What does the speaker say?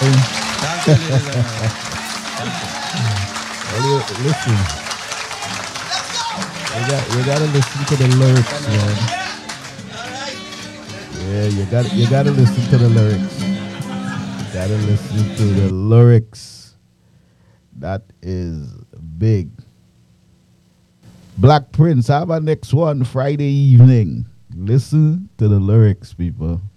Thank you, ladies and gentlemen. Thank you. Listen, you gotta listen to the lyrics, man. Yeah, you gotta listen to the lyrics. You gotta listen to the lyrics. That is big. Black Prince, have our next one Friday evening. Listen to the lyrics, people.